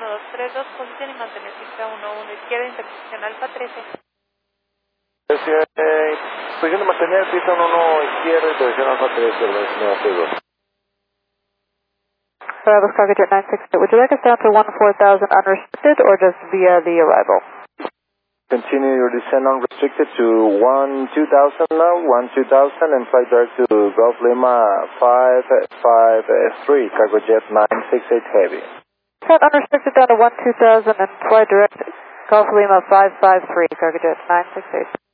1232, posición y mantener pista 11 izquierda, intersección Alfa 13. Posición de mantener pista 11 izquierda, intersección Alfa 13, velocidad 2. Bravo, Cargojet 968. Would you like us down to 14,000 unrestricted or just via the arrival? Continue your descent unrestricted to 12,000 now, 12,000 and fly direct to Golf Lima 553, Cargojet 968 Heavy. Set unrestricted down to 12,000 and fly direct Golf Lima 553, Cargojet 968.